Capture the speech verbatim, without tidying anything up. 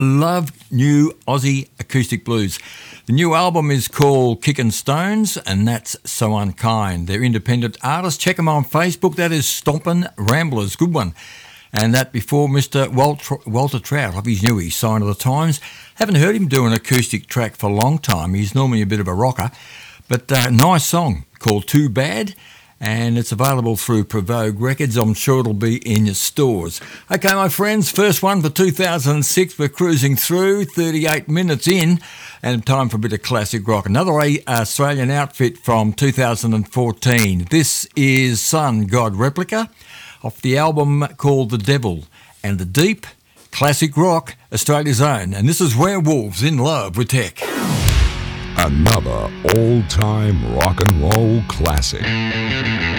love new Aussie acoustic blues. The new album is called Kickin' Stones, and that's So Unkind. They're independent artists. Check them on Facebook. That is Stompin' Ramblers. Good one. And that before Mister Walter, Walter Trout off his newie, Sign of the Times. Haven't heard him do an acoustic track for a long time. He's normally a bit of a rocker. But uh, nice song called Too Bad. And it's available through Provogue Records. I'm sure it'll be in your stores. Okay, my friends, first one for two thousand six. We're cruising through, thirty-eight minutes in, and time for a bit of classic rock. Another Australian outfit from two thousand fourteen. This is Sun God Replica off the album called The Devil and the Deep. Classic rock, Australia's own. And this is Werewolves in Love with Tech. Another all-time rock and roll classic.